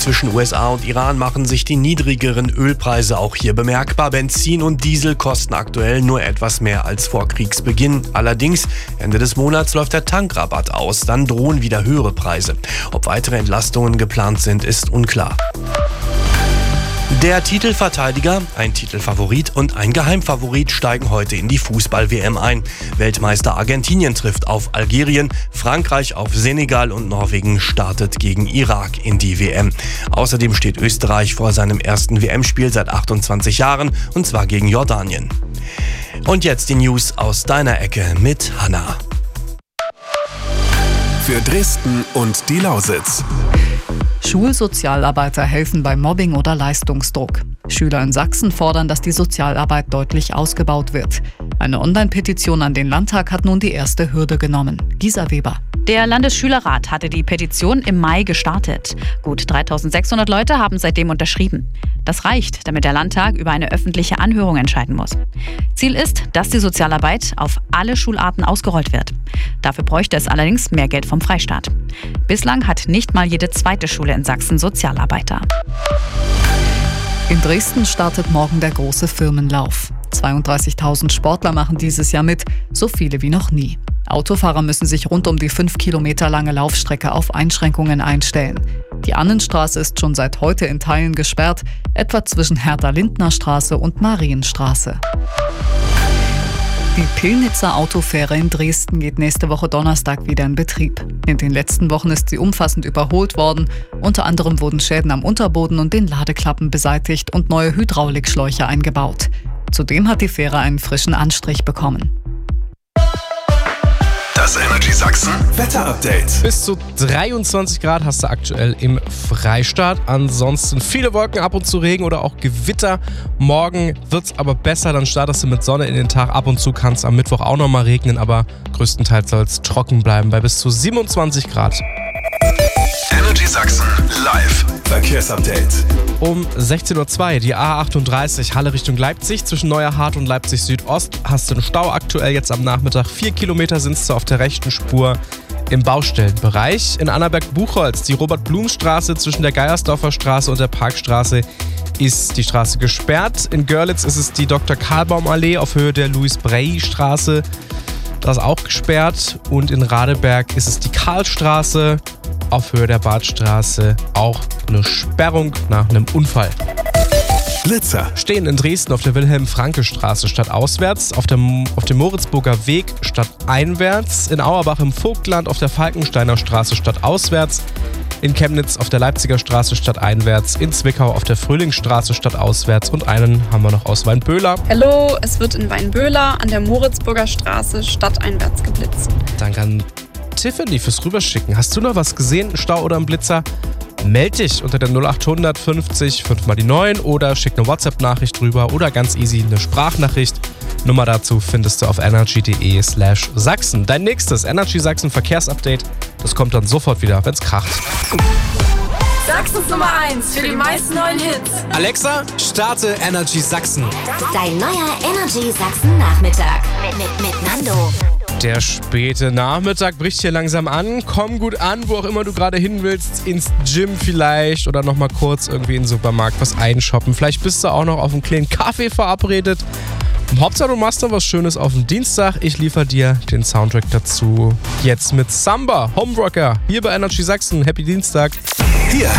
zwischen USA und Iran machen sich die niedrigeren Ölpreise auch hier bemerkbar. Benzin und Diesel kosten aktuell nur etwas mehr als vor Kriegsbeginn. Allerdings, Ende des Monats läuft der Tankrabatt aus. Dann drohen wieder höhere Preise. Ob weitere Entlastungen geplant sind, ist unklar. Der Titelverteidiger, ein Titelfavorit und ein Geheimfavorit steigen heute in die Fußball-WM ein. Weltmeister Argentinien trifft auf Algerien, Frankreich auf Senegal und Norwegen startet gegen Irak in die WM. Außerdem steht Österreich vor seinem ersten WM-Spiel seit 28 Jahren, und zwar gegen Jordanien. Und jetzt die News aus deiner Ecke mit Hanna. Für Dresden und die Lausitz. Schulsozialarbeiter helfen bei Mobbing oder Leistungsdruck. Schüler in Sachsen fordern, dass die Sozialarbeit deutlich ausgebaut wird. Eine Online-Petition an den Landtag hat nun die erste Hürde genommen. Gisa Weber. Der Landesschülerrat hatte die Petition im Mai gestartet. Gut 3.600 Leute haben seitdem unterschrieben. Das reicht, damit der Landtag über eine öffentliche Anhörung entscheiden muss. Ziel ist, dass die Sozialarbeit auf alle Schularten ausgerollt wird. Dafür bräuchte es allerdings mehr Geld vom Freistaat. Bislang hat nicht mal jede zweite Schule in Sachsen Sozialarbeiter. In Dresden startet morgen der große Firmenlauf. 32.000 Sportler machen dieses Jahr mit, so viele wie noch nie. Autofahrer müssen sich rund um die 5 Kilometer lange Laufstrecke auf Einschränkungen einstellen. Die Annenstraße ist schon seit heute in Teilen gesperrt, etwa zwischen Hertha-Lindner-Straße und Marienstraße. Die Pillnitzer Autofähre in Dresden geht nächste Woche Donnerstag wieder in Betrieb. In den letzten Wochen ist sie umfassend überholt worden. Unter anderem wurden Schäden am Unterboden und den Ladeklappen beseitigt und neue Hydraulikschläuche eingebaut. Zudem hat die Fähre einen frischen Anstrich bekommen. Das Energy Sachsen Wetter-Update. Bis zu 23 Grad hast du aktuell im Freistaat. Ansonsten viele Wolken, ab und zu Regen oder auch Gewitter. Morgen wird es aber besser, dann startest du mit Sonne in den Tag. Ab und zu kann es am Mittwoch auch nochmal regnen, aber größtenteils soll es trocken bleiben bei bis zu 27 Grad. Energy Sachsen live Verkehrsupdate. Um 16.02 Uhr die A38 Halle Richtung Leipzig. Zwischen Neuerhardt und Leipzig Südost hast du einen Stau aktuell jetzt am Nachmittag. 4 Kilometer sind es auf der rechten Spur im Baustellenbereich. In Annaberg-Buchholz die Robert-Blum-Straße zwischen der Geiersdorfer Straße und der Parkstraße ist die Straße gesperrt. In Görlitz ist es die Dr.-Karlbaum-Allee auf Höhe der Louis-Brey-Straße. Das ist auch gesperrt. Und in Radeberg ist es die Karlstraße auf Höhe der Badstraße, auch eine Sperrung nach einem Unfall. Blitzer Stehen in Dresden auf der Wilhelm-Franke-Straße stadtauswärts, auf dem Moritzburger Weg stadteinwärts, in Auerbach im Vogtland auf der Falkensteiner Straße stadtauswärts, in Chemnitz auf der Leipziger Straße stadteinwärts, in Zwickau auf der Frühlingsstraße stadtauswärts und einen haben wir noch aus Weinböhler. Hallo, es wird in Weinböhler an der Moritzburger Straße stadteinwärts geblitzt. Danke an Tiffany fürs Rüberschicken. Hast du noch was gesehen, Stau oder einen Blitzer? Meld dich unter der 0800 50 5 mal die 9 oder schick eine WhatsApp-Nachricht rüber oder ganz easy eine Sprachnachricht. Nummer dazu findest du auf energy.de/Sachsen. Dein nächstes Energy Sachsen Verkehrsupdate, das kommt dann sofort wieder, wenn's kracht. Sachsens Nummer 1 für die meisten neuen Hits. Alexa, starte Energy Sachsen. Dein neuer Energy Sachsen Nachmittag mit Nando. Der späte Nachmittag bricht hier langsam an. Komm gut an, wo auch immer du gerade hin willst. Ins Gym vielleicht oder nochmal kurz irgendwie in den Supermarkt was einshoppen. Vielleicht bist du auch noch auf einen kleinen Kaffee verabredet. Und Hauptsache du machst noch was Schönes auf dem Dienstag. Ich liefere dir den Soundtrack dazu. Jetzt mit Samba, Homerocker, hier bei Energy Sachsen. Happy Dienstag. Hier